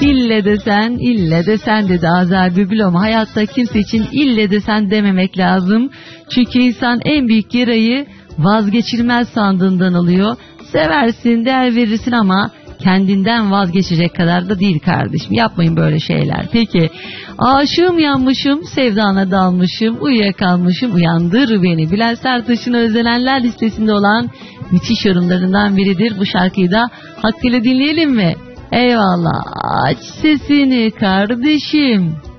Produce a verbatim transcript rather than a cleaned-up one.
İlle de sen, ille de sen dedi Azer Bülbül, ama hayatta kimse için ille de sen dememek lazım. Çünkü insan en büyük yarayı vazgeçilmez sandığından alıyor. Seversin, değer verirsin ama kendinden vazgeçecek kadar da değil kardeşim. Yapmayın böyle şeyler. Peki, aşığım yanmışım, sevdana dalmışım, uyuyakalmışım, uyandır beni. Bülent Serttaş'ın özlenenler listesinde olan müthiş yorumlarından biridir. Bu şarkıyı da hakkıyla dinleyelim mi? Eyvallah. Aç sesini kardeşim.